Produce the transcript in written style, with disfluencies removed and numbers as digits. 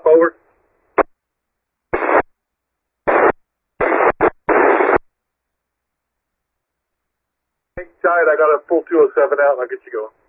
up, over. Hang tight, I got to pull 207 out and I'll get you going.